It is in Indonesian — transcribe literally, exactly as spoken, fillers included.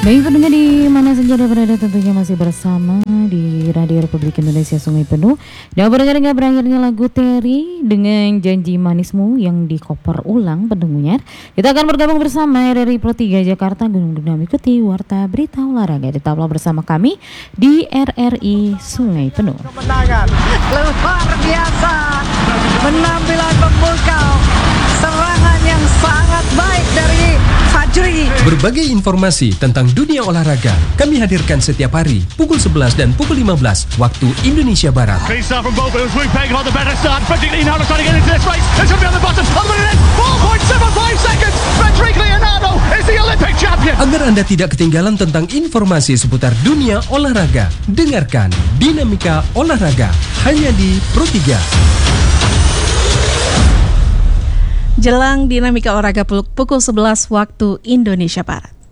Baik pendengar di mana saja Anda berada, tentunya masih bersama di Radio Republik Indonesia Sungai Penuh. Dan pendengar nggak berakhirnya lagu Terry dengan Janji Manismu yang dikoper ulang pendengar. Kita akan bergabung bersama R R I Pro tiga Jakarta Gunung Dendam, ikuti Warta Berita Olahraga. Tetaplah bersama kami di R R I Sungai Penuh. Kemenangan luar biasa, penampilan memukau, serangan yang sangat baik dari Fajri. Berbagai informasi tentang dunia olahraga kami hadirkan setiap hari pukul sebelas dan pukul lima belas waktu Indonesia Barat. Agar Anda tidak ketinggalan tentang informasi seputar dunia olahraga, dengarkan Dinamika Olahraga hanya di Pro tiga. Jelang Dinamika Olahraga pukul sebelas waktu Indonesia Barat.